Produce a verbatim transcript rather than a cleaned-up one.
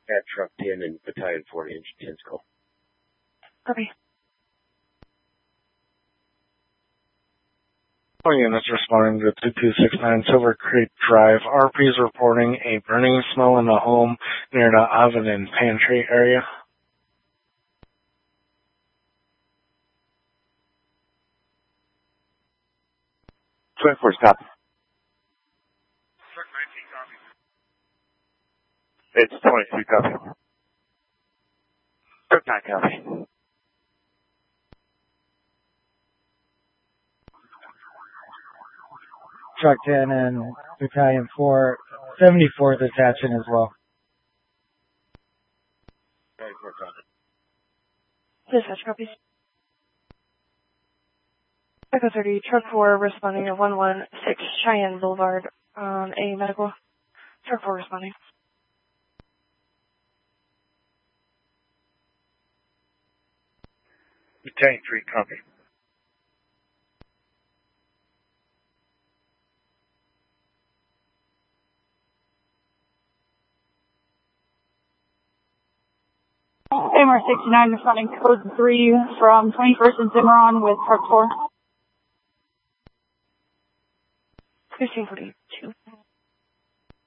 at Truck ten and Battalion four, Engine ten call. Copy. All units responding to two two six nine Silver Creek Drive. R P is reporting a burning smell in the home near the oven and pantry area. twenty-four, copy. Truck nineteen, copy. It's twenty-three, copy. Truck nine, copy. Truck ten and Battalion four, seventy-fourth attaching as well. seventy-four, copy. Dispatch copies. Echo thirty, Truck four responding to one one six Cheyenne Boulevard on a medical. Truck four responding. Battalion three, copy. M R sixty-nine responding code three from twenty-first and Cimarron with Truck four. fifteen forty-two.